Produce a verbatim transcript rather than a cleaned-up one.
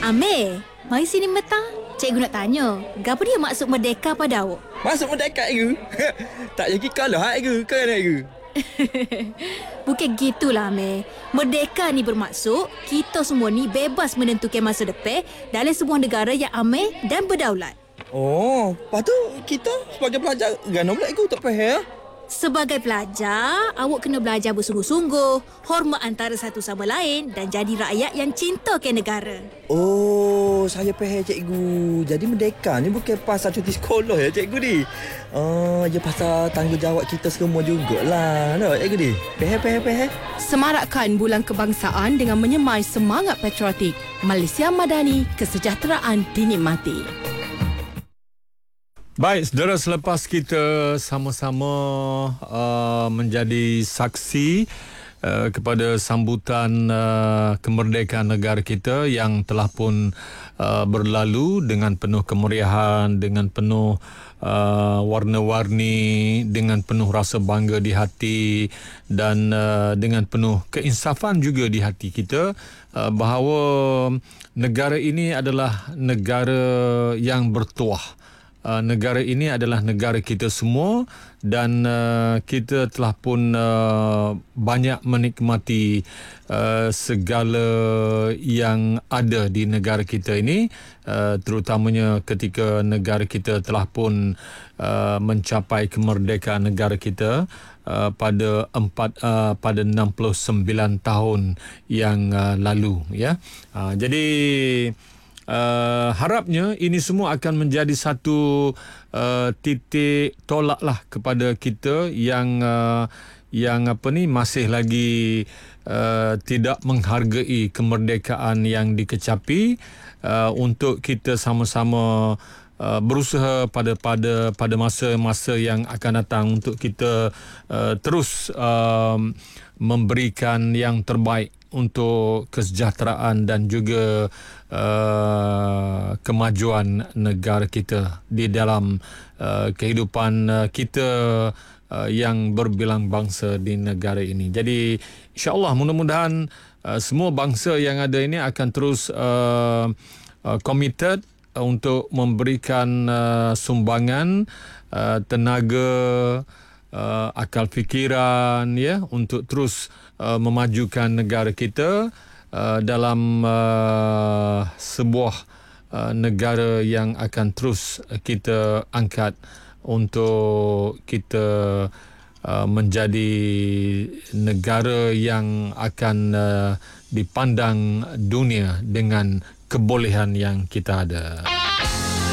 Amir, mari sini metang. Cikgu nak tanya, gapo dia maksud merdeka pada awak? Masuk mendekat ke? Tak jadi kalah ke? Kan ke? Bukan gitulah, Amir. Merdeka ni bermaksud kita semua ni bebas menentukan masa depan dalam sebuah negara yang aman dan berdaulat. Oh, lepas tu kita sebagai pelajar gana pula aku tak faham. Sebagai pelajar, awak kena belajar bersungguh-sungguh, hormat antara satu sama lain dan jadi rakyat yang cinta ke negara. Oh, saya faham cikgu. Jadi merdeka ni bukan pasal cuti sekolah ya cikgu ni. Oh, dia pasal tanggungjawab kita semua jugalah. No, cikgu ni. Faham, faham, faham. Semarakkan Bulan Kebangsaan dengan menyemai semangat patriotik. Malaysia Madani, kesejahteraan dinikmati. Baik, saudara, selepas kita sama-sama uh, menjadi saksi uh, kepada sambutan uh, kemerdekaan negara kita yang telah pun uh, berlalu dengan penuh kemeriahan, dengan penuh uh, warna-warni, dengan penuh rasa bangga di hati dan uh, dengan penuh keinsafan juga di hati kita uh, bahawa negara ini adalah negara yang bertuah. Uh, negara ini adalah negara kita semua dan uh, kita telah pun uh, banyak menikmati uh, segala yang ada di negara kita ini, uh, terutamanya ketika negara kita telah pun uh, mencapai kemerdekaan negara kita uh, pada empat uh, pada enam puluh sembilan tahun yang uh, lalu, ya. Uh, jadi Uh, harapnya ini semua akan menjadi satu uh, titik tolaklah kepada kita yang uh, yang apa ni masih lagi uh, tidak menghargai kemerdekaan yang dikecapi, uh, untuk kita sama-sama Uh, berusaha pada pada pada masa-masa yang akan datang untuk kita uh, terus uh, memberikan yang terbaik untuk kesejahteraan dan juga uh, kemajuan negara kita di dalam uh, kehidupan uh, kita uh, yang berbilang bangsa di negara ini. Jadi insya-Allah mudah-mudahan uh, semua bangsa yang ada ini akan terus uh, uh, committed untuk memberikan uh, sumbangan uh, tenaga, uh, akal fikiran, ya, untuk terus uh, memajukan negara kita uh, dalam uh, sebuah uh, negara yang akan terus kita angkat untuk kita uh, menjadi negara yang akan uh, dipandang dunia dengan kebolehan yang kita ada.